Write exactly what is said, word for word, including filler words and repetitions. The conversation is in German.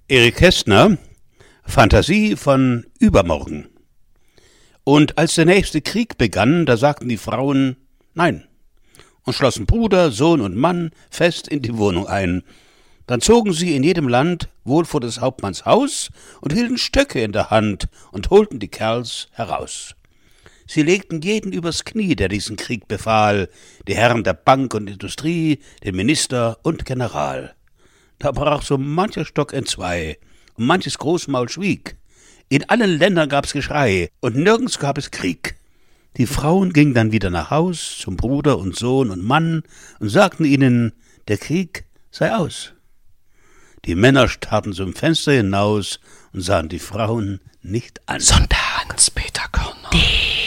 Erich Kästner, Fantasie von übermorgen. Und als der nächste Krieg begann, da sagten die Frauen Nein und schlossen Bruder, Sohn und Mann fest in die Wohnung ein. Dann zogen sie in jedem Land wohl vor des Hauptmanns Haus und hielten Stöcke in der Hand und holten die Kerls heraus. Sie legten jeden übers Knie, der diesen Krieg befahl, die Herren der Bank und Industrie, den Minister und General. Da brach so mancher Stock entzwei und manches Großmaul schwieg. In allen Ländern gab's Geschrei und nirgends gab es Krieg. Die Frauen gingen dann wieder nach Haus zum Bruder und Sohn und Mann und sagten ihnen, der Krieg sei aus. Die Männer starrten zum Fenster hinaus und sahen die Frauen nicht an. Sonntag, Hans-Peter Körner.